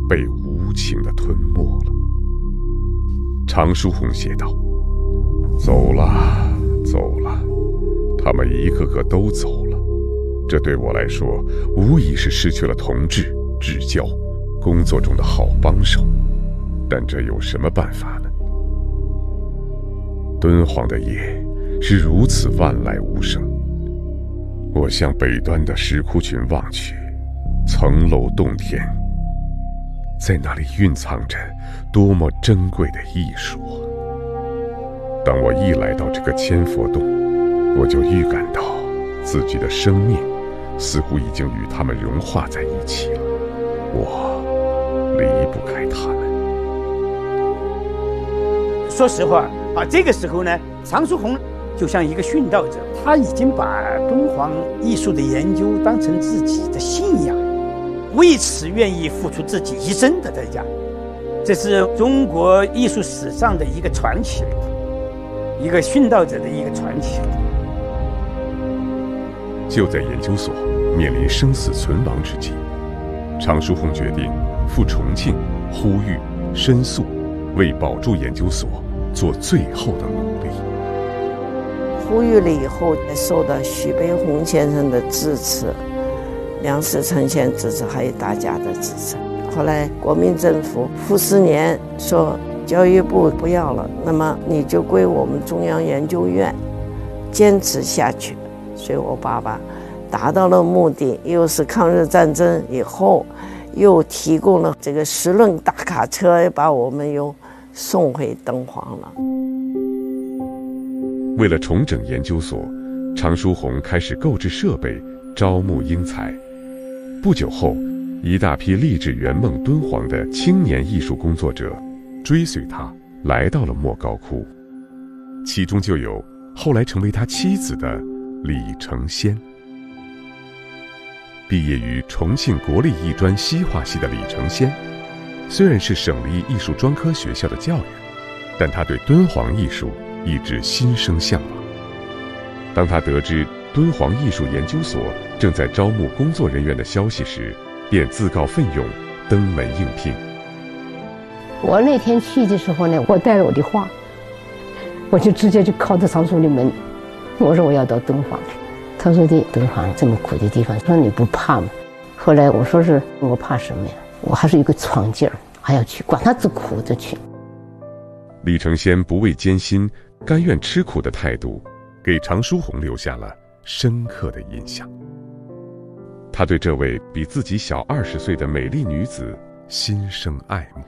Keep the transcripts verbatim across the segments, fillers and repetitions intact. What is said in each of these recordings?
被无情地吞没了。常书鸿写道：走了，走了，他们一个个都走了。这对我来说，无疑是失去了同志、至交、工作中的好帮手。但这有什么办法呢？敦煌的夜是如此万籁无声。我向北端的石窟群望去，层楼洞天，在那里蕴藏着多么珍贵的艺术啊！当我一来到这个千佛洞，我就预感到自己的生命似乎已经与他们融化在一起了，我离不开他们。 说实话啊，这个时候呢，常书鸿就像一个殉道者，他已经把敦煌艺术的研究当成自己的信仰，为此愿意付出自己一生的代价。这是中国艺术史上的一个传奇，一个殉道者的一个传奇。 就在研究所面临生死存亡之际，常书鸿决定赴重庆呼吁申诉，为保住研究所做最后的努力。 呼吁了以后，受到徐悲鸿先生的支持，梁思成先生支持，还有大家的支持。后来国民政府傅斯年说教育部不要了，那么你就归我们中央研究院坚持下去。所以我爸爸达到了目的，又是抗日战争以后又提供了这个十轮大卡车，把我们又送回敦煌了。 为了重整研究所，常书鸿开始购置设备，招募英才。不久后，一大批立志圆梦敦煌的青年艺术工作者追随他来到了莫高窟，其中就有后来成为他妻子的李承先。毕业于重庆国立艺专西画系的李承先，虽然是省立艺术专科学校的教员，但他对敦煌艺术一直心生向往。当他得知敦煌艺术研究所正在招募工作人员的消息时，便自告奋勇登门应聘。 我那天去的时候呢，我带了我的画，我就直接就敲着常书的门，我说我要到敦煌。他说的敦煌这么苦的地方，说你不怕吗？后来我说是我怕什么呀？我还是有个闯劲儿，还要去，管他多苦的去。 李承先不畏艰辛、甘愿吃苦的态度，给常书鸿留下了深刻的印象。他对这位比自己小二十岁的美丽女子心生爱慕。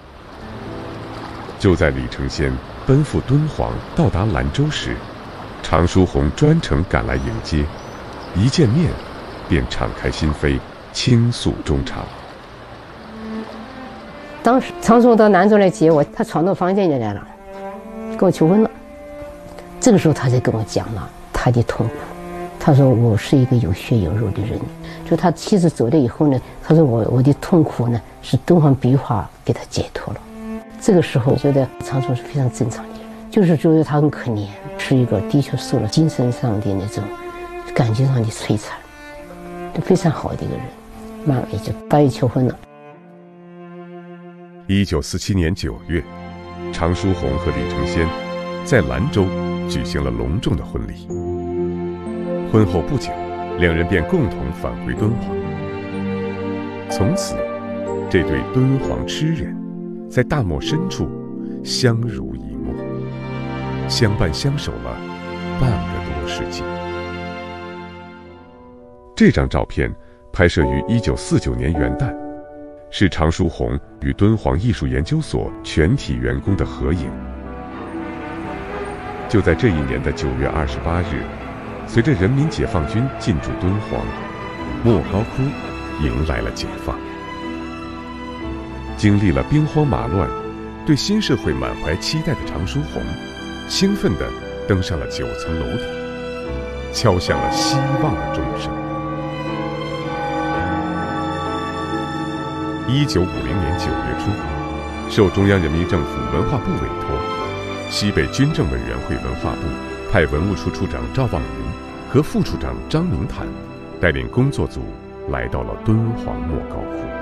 就在李承先奔赴敦煌到达兰州时，常书鸿专程赶来迎接，一见面便敞开心扉，倾诉衷肠。 当时常书鸿到兰州来接我，他闯到房间里来了，跟我求婚了。这个时候他才跟我讲了他的痛苦。他说我是一个有血有肉的人，就他妻子走了以后呢，他说我我的痛苦呢是敦煌壁画给他解脱了。这个时候我觉得常书鸿是非常正常的人，就是觉得他很可怜，是一个的确受了精神上的那种感情上的摧残，非常好的一个人，慢慢也就答应求婚了。 一九四七年九月，常书鸿和李承先在兰州举行了隆重的婚礼。婚后不久，两人便共同返回敦煌。从此，这对敦煌痴人在大漠深处相濡以沫，相伴相守了半个多世纪。这张照片拍摄于一九四九年元旦，是常书鸿与敦煌艺术研究所全体员工的合影。就在这一年的九月二十八日，随着人民解放军进驻敦煌，莫高窟迎来了解放。经历了兵荒马乱，对新社会满怀期待的常书鸿，兴奋地登上了九层楼顶，敲响了希望的钟声。一九五零年九月初，受中央人民政府文化部委托，西北军政委员会文化部派文物处处长赵望云和副处长张明坦带领工作组来到了敦煌莫高窟。